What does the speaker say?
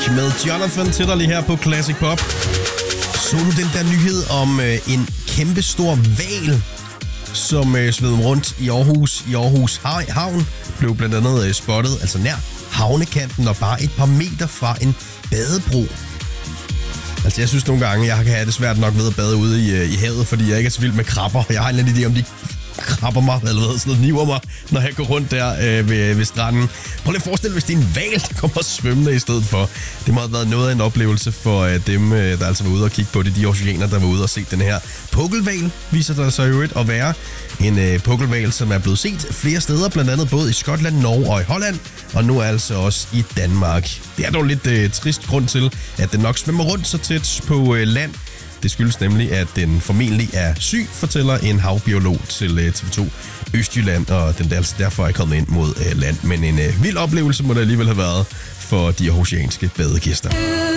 med Jonathan til dig lige her på Classic Pop. Så du den der nyhed om en kæmpestor hval, som sved rundt i Aarhus? I Aarhus Havn blev blandt andet spottet, altså nær havnekanten og bare et par meter fra en badebro. Altså jeg synes nogle gange, jeg kan have det svært nok ved at bade ude i havet, fordi jeg ikke er så vild med krabber. Jeg har en eller anden idé om, de krabber mig, eller hvad, sådan noget, niver mig, når jeg går rundt der ved stranden. Prøv lige at forestille, hvis det er en hval, der kommer svømmende i stedet for. Det må have været noget af en oplevelse for dem, der altså var ude og kigge på det. De oceaner, der var ude og se den her pukkelhval, viser der sig jo at være. En pukkelhval, som er blevet set flere steder, blandt andet både i Skotland, Norge og i Holland, og nu altså også i Danmark. Det er dog lidt trist grund til, at den nok svømmer rundt så tæt på land. Det skyldes nemlig, at den formentlig er syg, fortæller en havbiolog til TV2 Østjylland, og den er altså derfor er kommet ind mod land. Men en vild oplevelse må det alligevel have været for de aarhusianske badegæster.